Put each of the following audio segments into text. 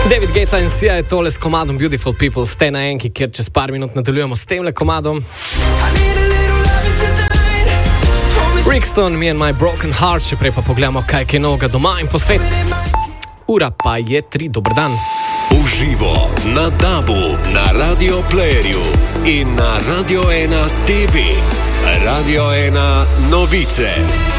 David Guetta in Sia je tole s komadom Beautiful People. Ste na enki, kjer čez par minut nadaljujemo s temle komadom. Brixton, Me and My Broken Heart, še prej pa pogledamo, kaj je novega doma in po svet. Ura pa je 3, dober dan. Uživo na DAB-u, na Radio Playerju in na Radio 1 TV. Radio 1 novice.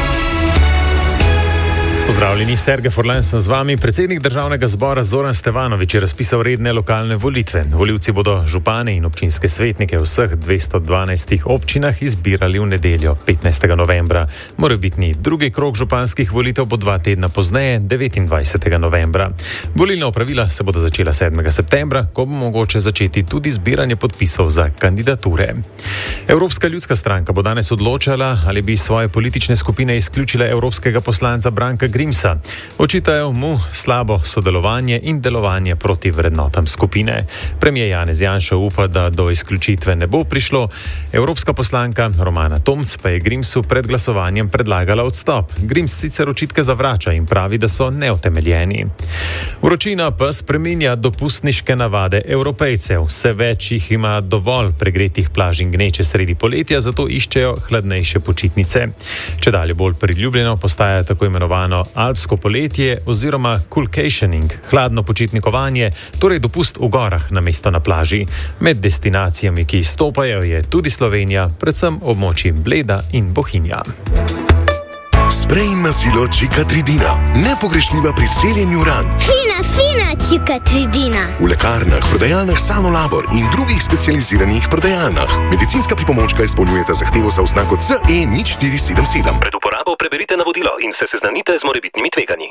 Pozdravljeni, Sergej Forlan sem z vami. Predsednik državnega zbora Zoran Stevanović je razpisal redne lokalne volitve. Volivci bodo župane in občinske svetnike v vseh 212 občinah izbirali v nedeljo, 15. novembra. Morebitni drugi krog županskih volitev bo 2 tedna pozneje, 29. novembra. Volilna opravila se bodo začela 7. septembra, ko bo mogoče začeti tudi zbiranje podpisov za kandidature. Evropska ljudska stranka bo danes odločala, ali bi svoje politične skupine izključile evropskega poslanca Branka Grimsa. Očitajo mu slabo sodelovanje in delovanje proti vrednotam skupine. Premijer Janez Janša upa, da do izključitve ne bo prišlo. Evropska poslanka Romana Tomc pa je Grimsu pred glasovanjem predlagala odstop. Grims sicer očitke zavrača in pravi, da so neutemeljeni. Vročina pa spreminja dopustniške navade Evropejcev. Vse več jih ima dovolj pregretih plaž in gneče sredi poletja, zato iščejo hladnejše počitnice. Čedalje bolj priljubljeno postaja tako imenovano alpsko poletje oziroma coolcationing, hladno počitnikovanje, torej dopust v gorah namesto na plaži. Med destinacijami, ki izstopajo, je tudi Slovenija, predvsem območji Bleda in Bohinja. Sprej na silo Čikatridina, nepogrešljiva pri celjenju ran. Fina Čikatridina. V lekarnah, prodajalnah Sanolabor in drugih specializiranih prodajalnah. Medicinska pripomočka izpolnjujeta zahtevo za oznako CE0477. Pred uporabo preberite navodilo in se seznanite z morebitnimi tveganji.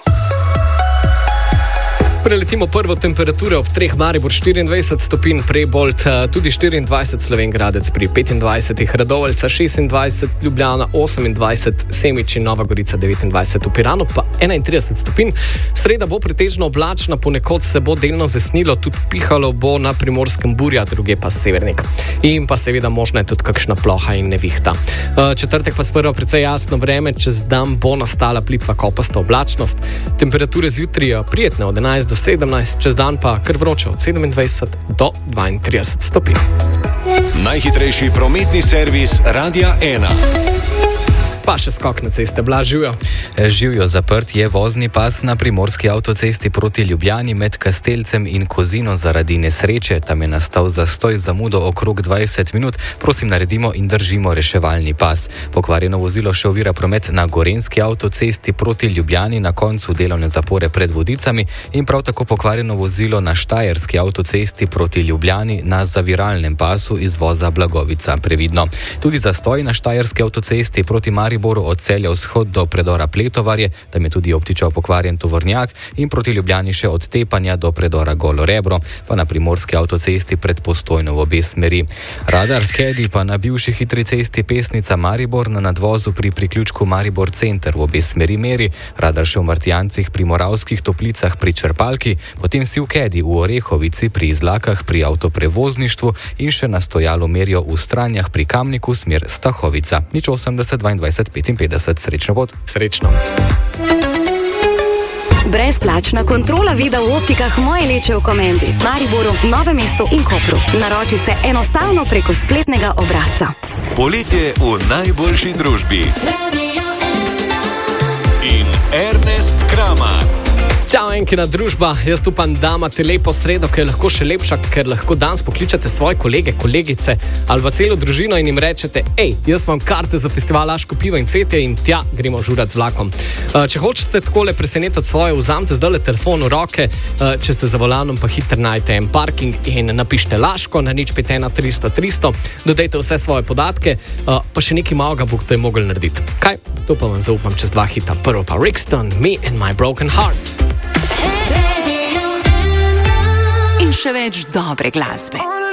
Preletimo prvo temperature ob 3, Maribor 24 stopinj, Prebold tudi 24, Slovenj Gradec pri 25, Radovljica 26, Ljubljana 28, Semič in Nova Gorica 29, v Piranu pa 31 stopinj. Sreda bo pretežno oblačna, ponekod se bo delno zesnilo, tudi pihalo bo na Primorskem burja, druge pa severnik. In pa seveda možna je tudi kakšna ploha in nevihta. Četrtek pa sprva precej jasno vreme, čez dan bo nastala plitva kopasta oblačnost. Temperature zjutraj prijetne od 11 do 17, čez dan pa kar vroče od 27 do 32 stopinj. Najhitrejši prometni servis Radia 1. Pa še skok na ceste, Blažijo. Živijo, zaprt je vozni pas na primorski avtocesti proti Ljubljani med Kastelcem in Kozino zaradi nesreče. Tam je nastal zastoj z zamudo okrog 20 minut. Prosim, naredimo in držimo reševalni pas. Pokvarjeno vozilo še ovira promet na Gorenjski avtocesti proti Ljubljani na koncu delovne zapore pred Vodicami in prav tako pokvarjeno vozilo na Štajerski avtocesti proti Ljubljani na zaviralnem pasu izvoza Blagovica. Previdno. Tudi zastoj na Štajerski avtocesti proti Mariboru od Celja vzhod do predora Pletovarje, tam je tudi obtičal pokvarjen tovornjak in proti Ljubljani še od Tepanja do predora Golo Rebro, pa na primorski avtocesti pred Postojno v obe smeri. Radar Kedi pa na bivši hitri cesti Pesnica Maribor na nadvozu pri priključku Maribor Center v obe smeri meri, radar še v Martijancih pri Moravskih Toplicah pri Črpalki, potem si v Kedi v Orehovici pri Izlakah pri avtoprevozništvu in še na stojalu merijo v Stranjah pri Kamniku smer Stahovica. 080 22 55, srečno pot. Srečno. Brezplačna kontrola vida v optikah Moje Leče v Komendi, Mariboru, Novem mestu in Kopru. Naroči se enostavno preko spletnega obrazca. Poletje v najboljši družbi. In Ernest Kramar. Čau, enkina družba, jaz upam, da imate lepo sredo, ki je lahko še lepša, ker lahko danes pokličete svoje kolege, kolegice ali pa celo družino in jim rečete: ej, jaz imam karte za festival Laško pivo in cvetje in tja gremo žurat z vlakom. Če hočete takole presenetati svoje, vzamite zdajle telefon v roke, če ste za volanom, pa hitro najte en parking in napište Laško na 051 300 300, dodajte vse svoje podatke, pa še nekaj malega boste mogli narediti. Kaj? To pa vam zaupam čez 2 hita. Prvo pa Brixton, Me and My Broken Heart. In še več dobre glasbe.